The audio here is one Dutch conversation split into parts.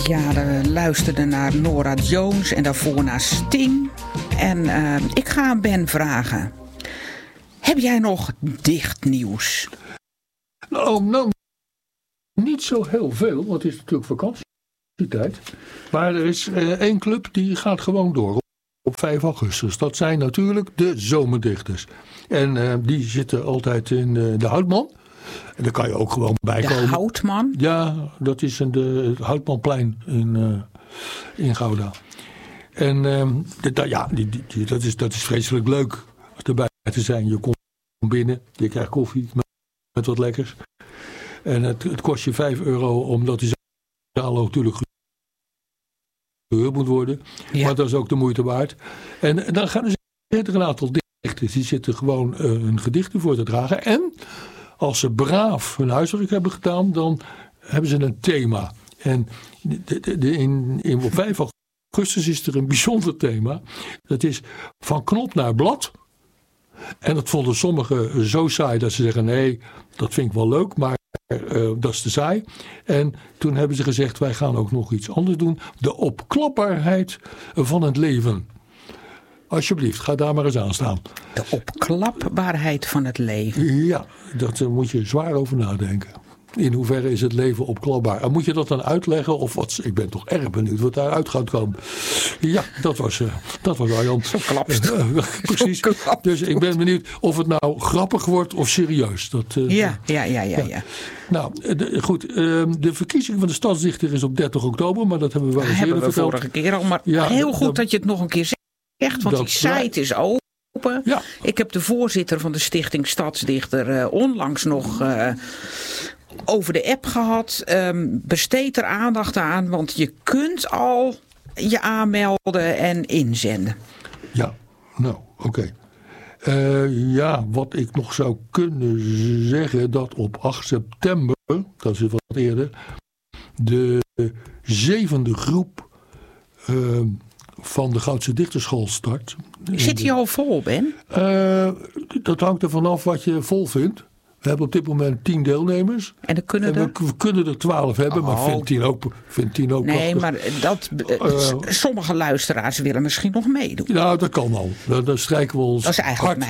Ja, we luisterden naar Norah Jones en daarvoor naar Sting. En ik ga aan Ben vragen. Heb jij nog dichtnieuws? Nou, niet zo heel veel, want het is natuurlijk vakantietijd. Maar er is één club die gaat gewoon door op 5 augustus. Dat zijn natuurlijk de zomerdichters. En die zitten altijd in de Houtman. En daar kan je ook gewoon bij komen. De Houtman? Ja, dat is het Houtmanplein in Gouda. En dat is vreselijk leuk om erbij te zijn. Je komt binnen, je krijgt koffie met wat lekkers. En het kost je €5 omdat die zaal ook natuurlijk gehuurd moet worden. Ja. Maar dat is ook de moeite waard. En dan gaan er een aantal dichters. Die zitten gewoon hun gedichten voor te dragen. En als ze braaf hun huiswerk hebben gedaan, dan hebben ze een thema. En op 5 augustus is er een bijzonder thema. Dat is van knop naar blad. En dat vonden sommigen zo saai dat ze zeggen, nee, dat vind ik wel leuk, maar dat is te saai. En toen hebben ze gezegd, wij gaan ook nog iets anders doen. De opklapbaarheid van het leven. Alsjeblieft, ga daar maar eens aan staan. De opklapbaarheid van het leven. Ja, daar moet je zwaar over nadenken. In hoeverre is het leven opklapbaar? En moet je dat dan uitleggen? Of wat? Ik ben toch erg benieuwd wat daaruit gaat komen. Ja, dat was Arjan. Zo klapst. Precies. Dus ik ben benieuwd of het nou grappig wordt of serieus. Ja. Nou, goed. De verkiezing van de stadsdichter is op 30 oktober. Maar dat hebben we wel eens eerder verteld. We vorige keer al. Maar heel goed dat je het nog een keer zegt. Want die site is open. Ja. Ik heb de voorzitter van de stichting Stadsdichter onlangs nog over de app gehad. Besteed er aandacht aan, want je kunt al je aanmelden en inzenden. Ja, nou, oké. Wat ik nog zou kunnen zeggen, dat op 8 september, dat is wat eerder, de 7e groep van de Goudse Dichterschool start. Zit die al vol, Ben? Dat hangt er vanaf wat je vol vindt. We hebben op dit moment 10 deelnemers. En we kunnen er 12 hebben, maar vind 10 ook nee, prachtig. Maar sommige luisteraars willen misschien nog meedoen. Nou, dat kan al. Dan strijken we ons dat is eigenlijk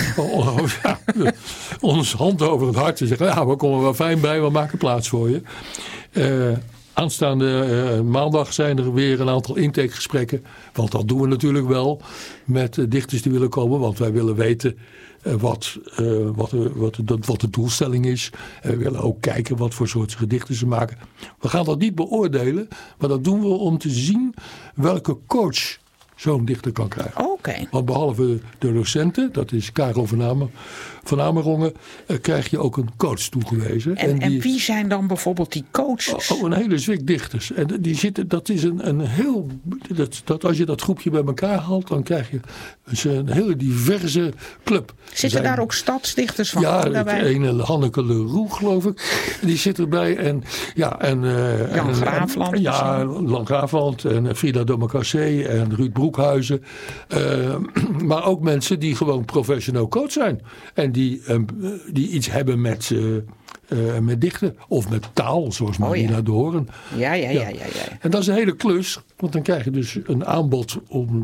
ons hand over het hart en zeggen, ja, we komen wel fijn bij, we maken plaats voor je. Aanstaande maandag zijn er weer een aantal intakegesprekken. Want dat doen we natuurlijk wel met dichters die willen komen. Want wij willen weten wat de doelstelling is. We willen ook kijken wat voor soort gedichten ze maken. We gaan dat niet beoordelen. Maar dat doen we om te zien welke coach zo'n dichter kan krijgen. Okay. Want behalve de docenten, dat is Karel van Amerongen, krijg je ook een coach toegewezen. En wie zijn dan bijvoorbeeld die coaches? Een hele zwik dichters. En die zitten, dat is een heel, als je dat groepje bij elkaar haalt, dan krijg je een hele diverse club. Zitten daar ook stadsdichters van? Ja, ene Hanneke Leroux, geloof ik. Die zit erbij. En Jan Graafland. Jan Graafland en Frida Dommercassé en Ruud Broekhuizen. Maar ook mensen die gewoon professioneel coach zijn. En die iets hebben met dichten. Of met taal, zoals Marina de Hoorn. Ja. En dat is een hele klus. Want dan krijg je dus een aanbod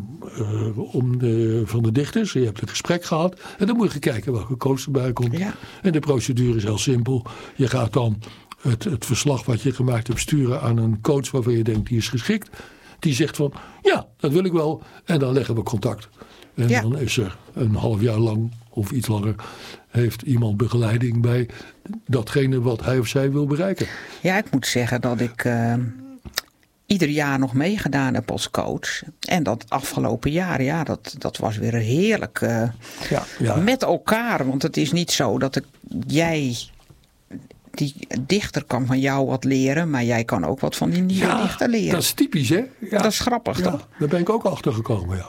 van de dichters. Je hebt een gesprek gehad. En dan moet je kijken welke coach erbij komt. Ja. En de procedure is heel simpel. Je gaat dan het verslag wat je gemaakt hebt sturen aan een coach waarvan je denkt die is geschikt. Die zegt van, ja, dat wil ik wel. En dan leggen we contact. En dan is er een half jaar lang of iets langer heeft iemand begeleiding bij datgene wat hij of zij wil bereiken. Ja, ik moet zeggen dat ik ieder jaar nog meegedaan heb als coach. En dat afgelopen jaar, dat was weer heerlijk met elkaar. Want het is niet zo dat die dichter kan van jou wat leren, maar jij kan ook wat van die nieuwe dichter leren. Dat is typisch, hè? Ja. Dat is grappig, toch? Daar ben ik ook achter gekomen.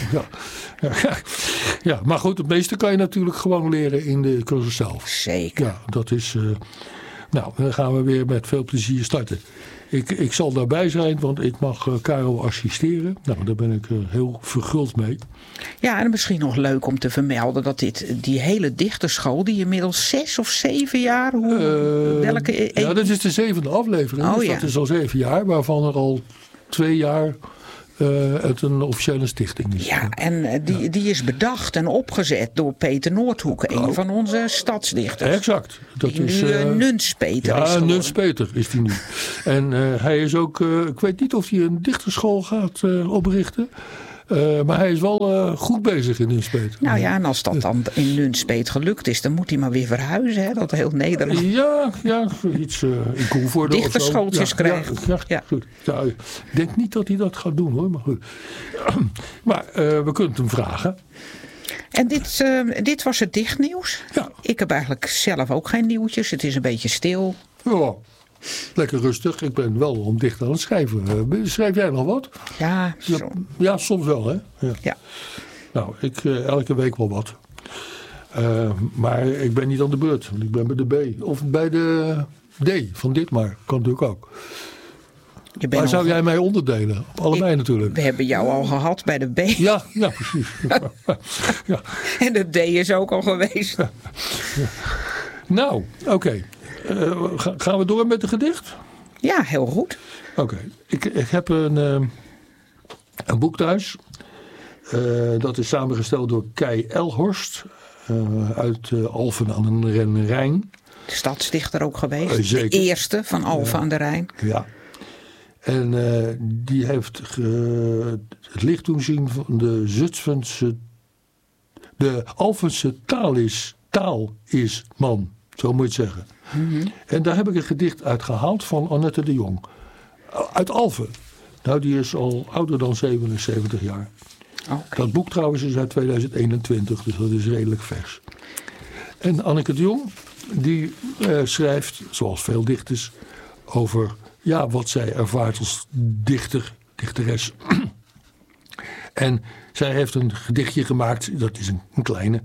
Ja, maar goed, het meeste kan je natuurlijk gewoon leren in de cursus zelf. Zeker. Ja, dat is. Dan gaan we weer met veel plezier starten. Ik zal daarbij zijn, want ik mag Caro assisteren. Nou, daar ben ik heel verguld mee. Ja, en misschien nog leuk om te vermelden dat die hele dichterschool, die inmiddels 6 of 7 jaar... Ja, dat is de 7e aflevering. Dus dat is al 7 jaar, waarvan er al 2 jaar... uit een officiële stichting is. Ja, en die is bedacht en opgezet door Peter Noordhoek, een van onze stadsdichters. Exact. Dat die is nu Nunspeter is. Ja, Nunspeter is die nu. En hij is ook, ik weet niet of hij een dichterschool gaat oprichten. Maar hij is wel goed bezig in Nunspeet. Nou ja, en als dat dan in Nunspeet gelukt is, dan moet hij maar weer verhuizen. Hè? Dat heel Nederland. Ja, iets in Koevoorde dichterschooltjes krijgt. Ja, goed. Ja, ik denk niet dat hij dat gaat doen hoor. Maar goed. Maar we kunnen hem vragen. En dit was het dichtnieuws. Ja. Ik heb eigenlijk zelf ook geen nieuwtjes. Het is een beetje stil. Ja. Lekker rustig. Ik ben wel om dicht aan het schrijven. Schrijf jij nog wat? Ja, ja, soms wel hè. Ja. Nou, ik elke week wel wat. Maar ik ben niet aan de beurt. Want ik ben bij de B. Of bij de D van dit maar. Kan natuurlijk ook. Maar zou jij mij onderdelen? Allebei natuurlijk. We hebben jou al gehad bij de B. Ja, precies. Ja. En de D is ook al geweest. Ja. Nou, oké. Gaan we door met het gedicht? Ja, heel goed. Oké. Ik heb een boek thuis. Dat is samengesteld door Kei Elhorst. Uit Alphen aan de Rijn. De stadsdichter ook geweest. Zeker. De eerste van Alphen aan de Rijn. Ja. En die heeft het licht doen zien van de Zutphense... De Alphense taal is man. Zo moet je het zeggen. Mm-hmm. En daar heb ik een gedicht uit gehaald van Annette de Jong. Uit Alphen. Nou, die is al ouder dan 77 jaar. Okay. Dat boek trouwens is uit 2021, dus dat is redelijk vers. En Anneke de Jong, die schrijft, zoals veel dichters, over wat zij ervaart als dichteres. En zij heeft een gedichtje gemaakt, dat is een kleine...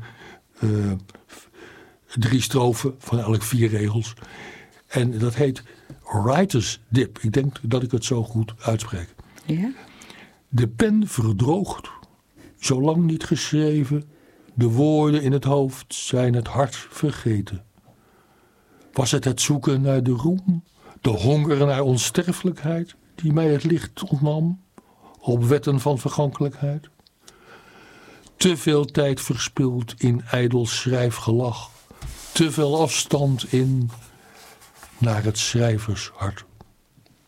3 strofen van elk 4 regels. En dat heet Writer's Dip. Ik denk dat ik het zo goed uitspreek. Ja? De pen verdroogt, zolang niet geschreven. De woorden in het hoofd zijn het hart vergeten. Was het zoeken naar de roem, de honger naar onsterfelijkheid, die mij het licht ontnam, op wetten van vergankelijkheid? Te veel tijd verspild in ijdel schrijfgelach. Te veel afstand in naar het schrijvershart.